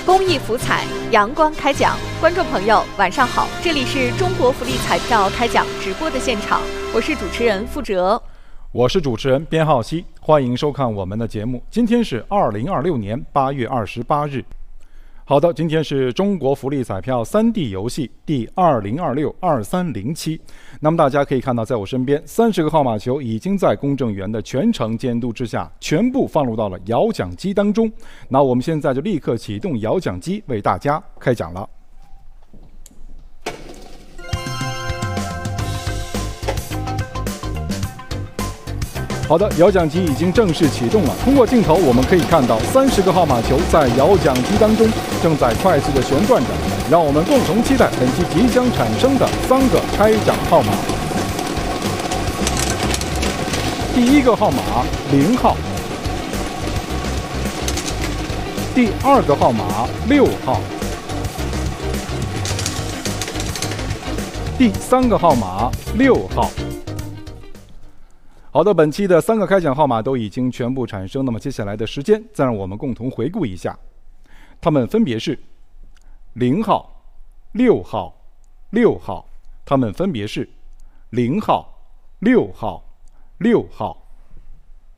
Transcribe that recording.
公益福彩，阳光开奖。观众朋友，晚上好，这里是中国福利彩票开奖直播的现场，我是主持人付哲， 我是主持人边浩熙，欢迎收看我们的节目。今天是2026年8月28日。好的，今天是中国福利彩票3D 游戏第2026-2307。那么大家可以看到，在我身边30个号码球已经在公证员的全程监督之下，全部放入到了摇奖机当中。那我们现在就立刻启动摇奖机，为大家开奖了。好的，摇奖机已经正式启动了。通过镜头，我们可以看到30个号码球在摇奖机当中正在快速的旋转着。让我们共同期待本期即将产生的3个开奖号码。第1个号码0号，第2个号码6号，第3个号码6号。好的，本期的3个开奖号码都已经全部产生，那么接下来的时间再让我们共同回顾一下，它们分别是0号、6号、6号，它们分别是0号、6号、6号、